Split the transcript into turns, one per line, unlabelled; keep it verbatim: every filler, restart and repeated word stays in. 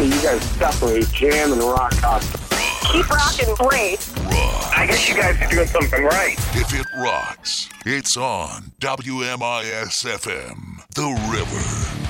that you guys separate jam and rock constantly.
Keep rocking, Blaze.
Rock.
I guess you guys are doing something right.
If it rocks, it's on W M I S F M, The River.